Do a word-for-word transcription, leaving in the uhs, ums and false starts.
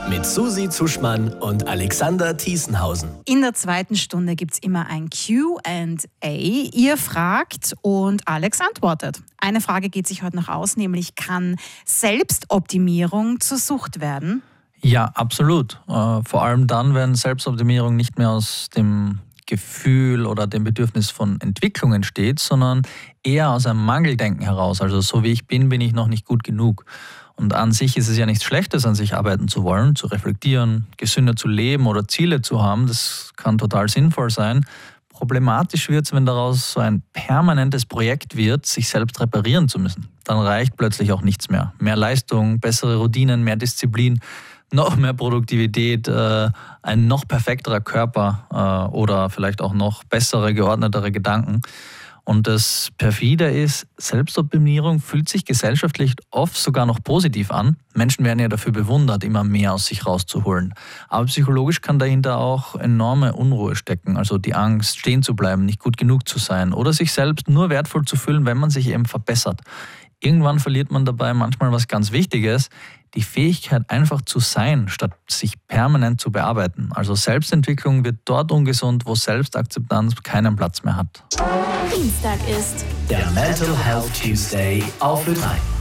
mit Susi Zuschmann und Alexander Thiesenhausen. In der zweiten Stunde gibt es immer ein Q and A. Ihr fragt und Alex antwortet. Eine Frage geht sich heute noch aus, nämlich kann Selbstoptimierung zur Sucht werden? Ja, absolut. Äh, vor allem dann, wenn Selbstoptimierung nicht mehr aus dem Gefühl oder dem Bedürfnis von Entwicklung entsteht, sondern eher aus einem Mangeldenken heraus. Also so wie ich bin, bin ich noch nicht gut genug. Und an sich ist es ja nichts Schlechtes, an sich arbeiten zu wollen, zu reflektieren, gesünder zu leben oder Ziele zu haben. Das kann total sinnvoll sein. Problematisch wird es, wenn daraus so ein permanentes Projekt wird, sich selbst reparieren zu müssen. Dann reicht plötzlich auch nichts mehr. Mehr Leistung, bessere Routinen, mehr Disziplin, noch mehr Produktivität, äh, ein noch perfekterer Körper äh, oder vielleicht auch noch bessere, geordnetere Gedanken. Und das Perfide ist, Selbstoptimierung fühlt sich gesellschaftlich oft sogar noch positiv an. Menschen werden ja dafür bewundert, immer mehr aus sich rauszuholen. Aber psychologisch kann dahinter auch enorme Unruhe stecken. Also die Angst, stehen zu bleiben, nicht gut genug zu sein oder sich selbst nur wertvoll zu fühlen, wenn man sich eben verbessert. Irgendwann verliert man dabei manchmal was ganz Wichtiges, die Fähigkeit einfach zu sein, statt sich permanent zu bearbeiten. Also Selbstentwicklung wird dort ungesund, wo Selbstakzeptanz keinen Platz mehr hat. Dienstag ist der Mental Health Tuesday auf Ö drei.